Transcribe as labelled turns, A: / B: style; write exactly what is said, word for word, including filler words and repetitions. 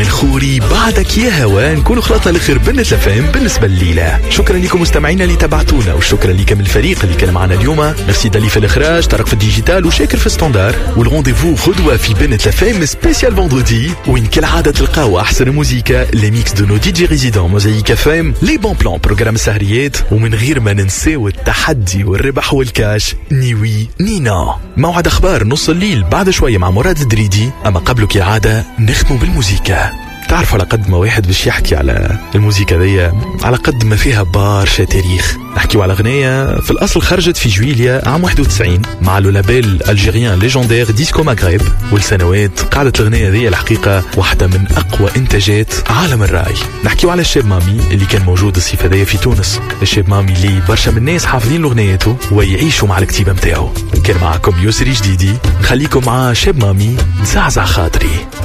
A: وين خوري بعدك يا هوا نكونوا خلطنا الاخر بنة لفام بالنسبه لليله. شكرا لكم مستمعينا اللي تابعتونا وشكرا لكم الفريق اللي كان معنا اليوم. ميرسي دالي في الاخراج، طارق في الديجيتال وشاكر في ستاندار. والرونديفو غدوه في بنة لفام سبيسيال فندردي وين كالعاده تلقاو احسن موسيقى لي ميكس دو نو دي جي ريزيدون موزايك اف ام لي بون بلان بروجرام السهريات. ومن غير ما ننساو التحدي والربح والكاش نيوي نينا. موعد اخبار نص الليل بعد شويه مع مراد الدريدي، اما قبله كالعاده نختموا بالموسيقى. تعرفوا على قد ما واحد باش يحكي على الموسيقى ذي على قد ما فيها برشا تاريخ. نحكيو على أغنية في الأصل خرجت في جويليا عام واحد وتسعين مع لو لابيل الجيريان ليجندير ديسكو ماغريب، والسنوات قعدت الأغنية ذي الحقيقة واحدة من أقوى إنتاجات عالم الراي. نحكيو على الشاب مامي اللي كان موجود الصيف ذي في تونس. الشاب مامي اللي برشا من الناس حافظين أغنيته ويعيشوا مع الكتيبة متاعه. كان معكم يسري جديدي، نخليكم مع شاب مامي نزعزع خاطري.